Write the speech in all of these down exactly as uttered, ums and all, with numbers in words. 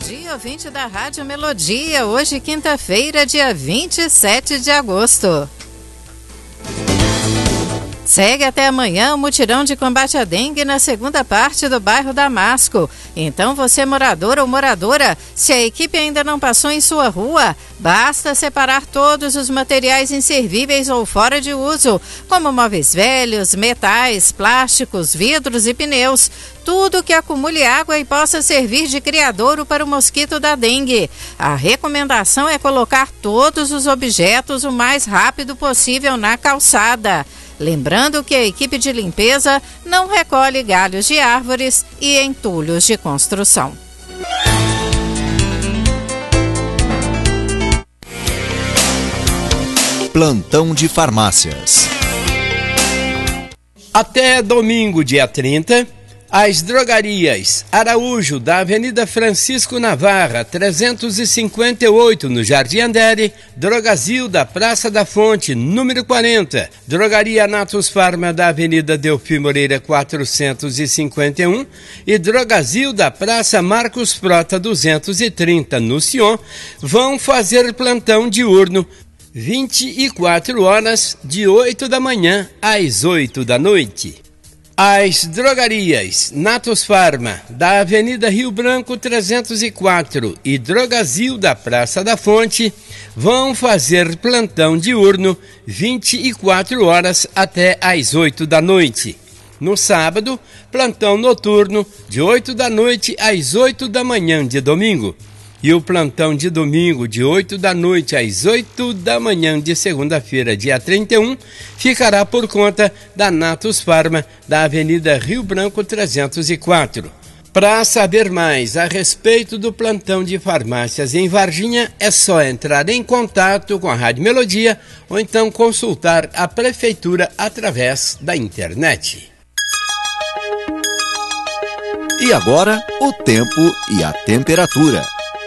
dia, ouvinte da Rádio Melodia. Hoje, quinta-feira, dia vinte e sete de agosto. Segue até amanhã o mutirão de combate à dengue na segunda parte do bairro Damasco. Então, você morador ou moradora, se a equipe ainda não passou em sua rua, basta separar todos os materiais inservíveis ou fora de uso, como móveis velhos, metais, plásticos, vidros e pneus. Tudo que acumule água e possa servir de criadouro para o mosquito da dengue. A recomendação é colocar todos os objetos o mais rápido possível na calçada. Lembrando que a equipe de limpeza não recolhe galhos de árvores e entulhos de construção. Plantão de farmácias. Até domingo, dia trinta, as drogarias Araújo, da Avenida Francisco Navarra, trezentos e cinquenta e oito, no Jardim Andere, Drogazil, da Praça da Fonte, número quarenta, Drogaria Natus Farma, da Avenida Delfim Moreira, quatrocentos e cinquenta e um, e Drogazil, da Praça Marcos Frota, duzentos e trinta, no Sion, vão fazer plantão diurno, vinte e quatro horas, de oito da manhã às oito da noite. As drogarias Natus Farma, da Avenida Rio Branco trezentos e quatro e Drogazil, da Praça da Fonte, vão fazer plantão diurno vinte e quatro horas até às oito da noite. No sábado, plantão noturno de oito da noite às oito da manhã de domingo. E o plantão de domingo, de oito da noite às oito da manhã de segunda-feira, dia trinta e um, ficará por conta da Natus Farma, da Avenida Rio Branco trezentos e quatro. Para saber mais a respeito do plantão de farmácias em Varginha, é só entrar em contato com a Rádio Melodia ou então consultar a Prefeitura através da internet. E agora, o tempo e a temperatura.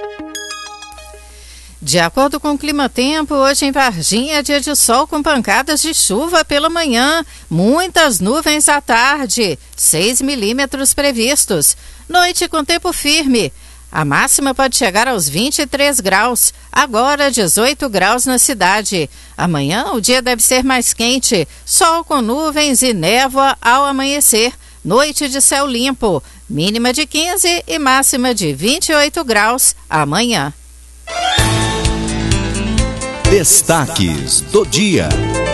De acordo com o Climatempo, hoje em Varginha é dia de sol com pancadas de chuva pela manhã, muitas nuvens à tarde, seis milímetros previstos. Noite com tempo firme. A máxima pode chegar aos vinte e três graus, agora dezoito graus na cidade. Amanhã o dia deve ser mais quente, sol com nuvens e névoa ao amanhecer. Noite de céu limpo, mínima de quinze e máxima de vinte e oito graus amanhã. Destaques do dia.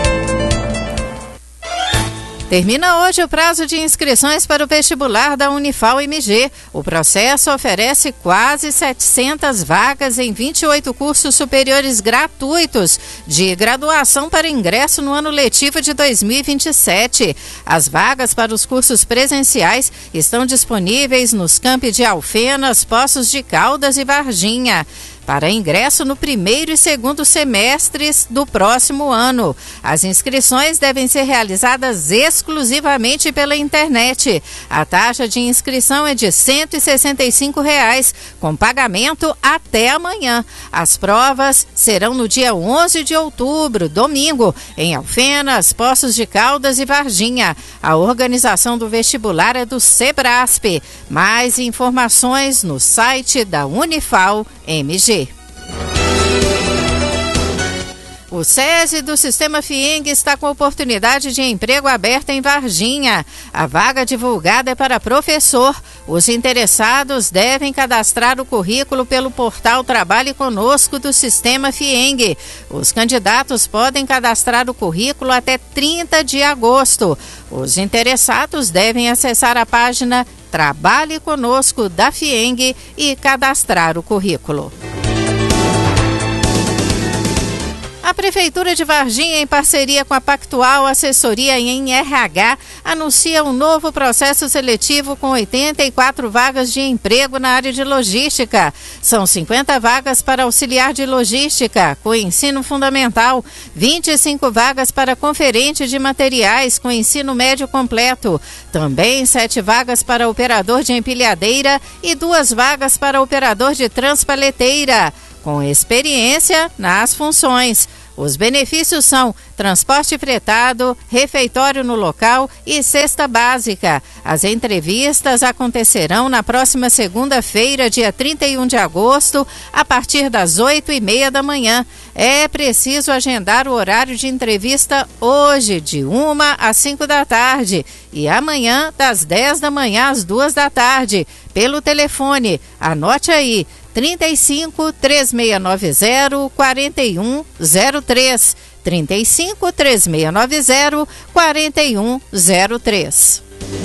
Termina hoje o prazo de inscrições para o vestibular da Unifal M G. O processo oferece quase setecentas vagas em vinte e oito cursos superiores gratuitos de graduação para ingresso no ano letivo de dois mil e vinte e sete. As vagas para os cursos presenciais estão disponíveis nos campi de Alfenas, Poços de Caldas e Varginha, para ingresso no primeiro e segundo semestres do próximo ano. As inscrições devem ser realizadas exclusivamente pela internet. A taxa de inscrição é de cento e sessenta e cinco reais, com pagamento até amanhã. As provas serão no dia onze de outubro, domingo, em Alfenas, Poços de Caldas e Varginha. A organização do vestibular é do Sebrasp. Mais informações no site da Unifal M G. O SESI do Sistema FIENG está com oportunidade de emprego aberta em Varginha. A vaga divulgada é para professor. Os interessados devem cadastrar o currículo pelo portal Trabalhe Conosco do Sistema FIENG. Os candidatos podem cadastrar o currículo até trinta de agosto. Os interessados devem acessar a página Trabalhe Conosco da FIENG e cadastrar o currículo. A Prefeitura de Varginha, em parceria com a Pactual Assessoria em R H, anuncia um novo processo seletivo com oitenta e quatro vagas de emprego na área de logística. São cinquenta vagas para auxiliar de logística, com ensino fundamental, vinte e cinco vagas para conferente de materiais, com ensino médio completo, também sete vagas para operador de empilhadeira e duas vagas para operador de transpaleteira, com experiência nas funções. Os benefícios são transporte fretado, refeitório no local e cesta básica. As entrevistas acontecerão na próxima segunda-feira, dia trinta e um de agosto, a partir das oito e meia da manhã. É preciso agendar o horário de entrevista hoje, de uma às cinco da tarde, e amanhã, das dez da manhã às duas da tarde, pelo telefone. Anote aí, trinta e cinco, três seis nove zero, quatro um zero três. trinta e cinco, três seis nove zero, quatro um zero três.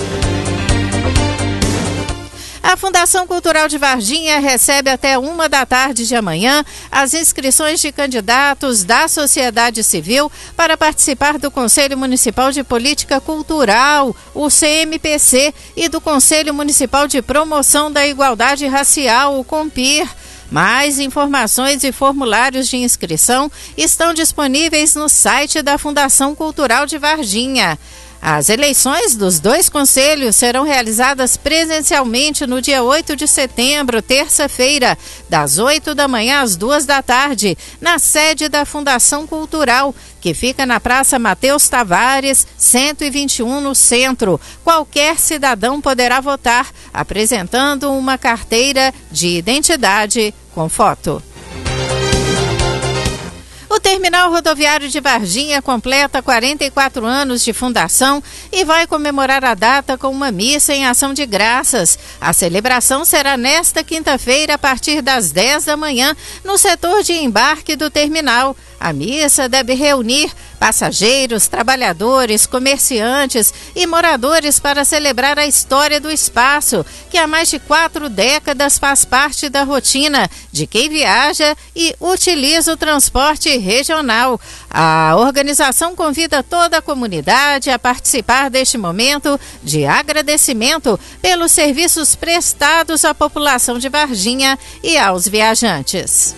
A Fundação Cultural de Varginha recebe até uma da tarde de amanhã as inscrições de candidatos da sociedade civil para participar do Conselho Municipal de Política Cultural, o C M P C, e do Conselho Municipal de Promoção da Igualdade Racial, o COMPIR. Mais informações e formulários de inscrição estão disponíveis no site da Fundação Cultural de Varginha. As eleições dos dois conselhos serão realizadas presencialmente no dia oito de setembro, terça-feira, das oito da manhã às duas da tarde, na sede da Fundação Cultural, que fica na Praça Mateus Tavares, cento e vinte e um, no centro. Qualquer cidadão poderá votar, apresentando uma carteira de identidade com foto. O Terminal Rodoviário de Varginha completa quarenta e quatro anos de fundação e vai comemorar a data com uma missa em ação de graças. A celebração será nesta quinta-feira, a partir das dez da manhã, no setor de embarque do terminal. A missa deve reunir passageiros, trabalhadores, comerciantes e moradores para celebrar a história do espaço, que há mais de quatro décadas faz parte da rotina de quem viaja e utiliza o transporte regional. A organização convida toda a comunidade a participar deste momento de agradecimento pelos serviços prestados à população de Varginha e aos viajantes.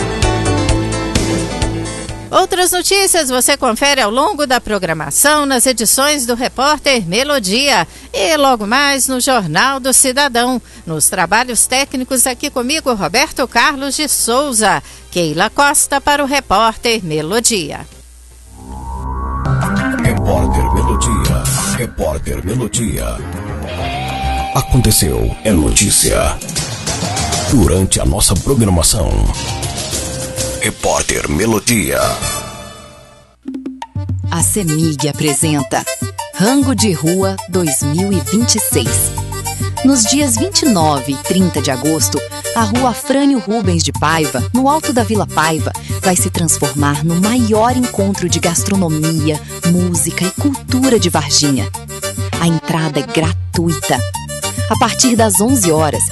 Outras notícias você confere ao longo da programação nas edições do Repórter Melodia e logo mais no Jornal do Cidadão. Nos trabalhos técnicos, aqui comigo, Roberto Carlos de Souza. Keila Costa para o Repórter Melodia. Repórter Melodia. Repórter Melodia. Aconteceu, é notícia. Durante a nossa programação. Repórter Melodia. A CEMIG apresenta Rango de Rua dois mil e vinte e seis. Nos dias vinte e nove e trinta de agosto, a Rua Afrânio Rubens de Paiva, no alto da Vila Paiva, vai se transformar no maior encontro de gastronomia, música e cultura de Varginha. A entrada é gratuita. A partir das onze horas,